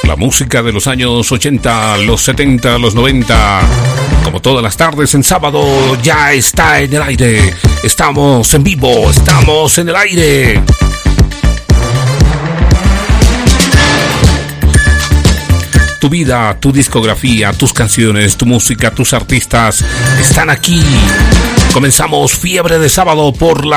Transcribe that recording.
La música de los años 80, los 70, los 90. Como todas las tardes en sábado, ya está en el aire. Estamos en vivo, estamos en el aire. Tu vida, tu discografía, tus canciones, tu música, tus artistas están aquí. Comenzamos Fiebre de Sábado por la